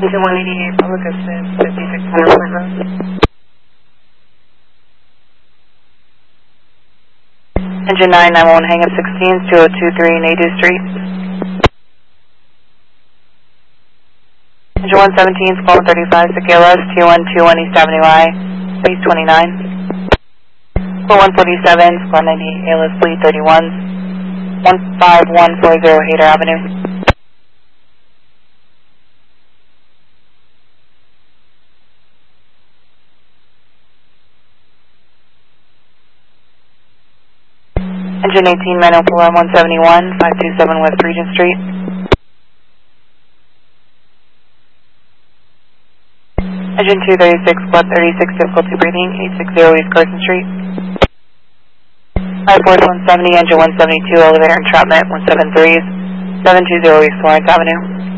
Engine 188, public assist, 5600 Road. Engine 991, hang up 16, 2023 Nadu Street. Engine 117, Squall 35, KLS 2121 East Avenue I, base 29. Squall 147, Squall 98, ALS Fleet 31, 15140 Hayter Avenue. Engine 18, manual program 171, 527 West Regent Street. Engine 236, Blood 36, difficulty breathing, 860 East Carson Street. Flight Force 170, Engine 172, elevator entrapment 173, 720 East Lawrence Avenue.